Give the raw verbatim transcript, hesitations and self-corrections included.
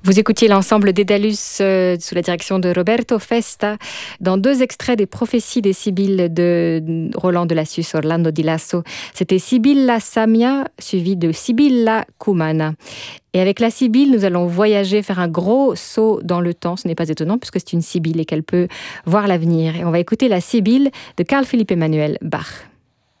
Vous écoutiez l'ensemble Dédalus euh, sous la direction de Roberto Festa dans deux extraits des prophéties des Sibylles de Roland de Lassus, Orlando di Lasso. C'était Sibylla Samia suivi de Sibylla Cumana. Et avec la Sibylle, nous allons voyager, faire un gros saut dans le temps. Ce n'est pas étonnant puisque c'est une Sibylle et qu'elle peut voir l'avenir. Et on va écouter la Sibylle de Carl Philipp Emanuel Bach.